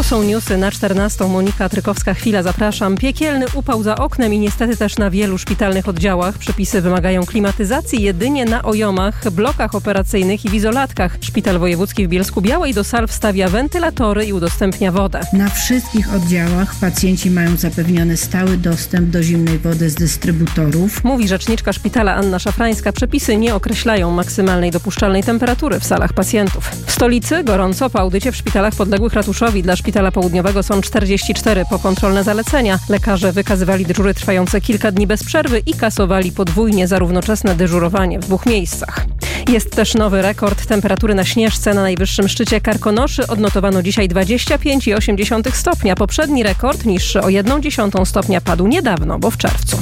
są newsy na 14. Monika Trykowska-Chwila, zapraszam. Piekielny upał za oknem i niestety też na wielu szpitalnych oddziałach. Przepisy wymagają klimatyzacji jedynie na OJOM-ach, blokach operacyjnych i w izolatkach. Szpital Wojewódzki w Bielsku-Białej do sal wstawia wentylatory i udostępnia wodę. Na wszystkich oddziałach pacjenci mają zapewniony stały dostęp do zimnej wody z dystrybutorów. Mówi rzeczniczka szpitala Anna Szafrańska. Przepisy nie określają maksymalnej dopuszczalnej temperatury w salach pacjentów. W stolicy gorąco. Po audycie w szpitalach podległych ratuszowi dla Szpitala Południowego są 44 pokontrolne zalecenia. Lekarze wykazywali dyżury trwające kilka dni bez przerwy i kasowali podwójnie za równoczesne dyżurowanie w 2 miejscach. Jest też nowy rekord temperatury na Śnieżce. Na najwyższym szczycie Karkonoszy odnotowano dzisiaj 25,8 stopnia. Poprzedni rekord, niższy o 1,1 stopnia, padł niedawno, bo w czerwcu.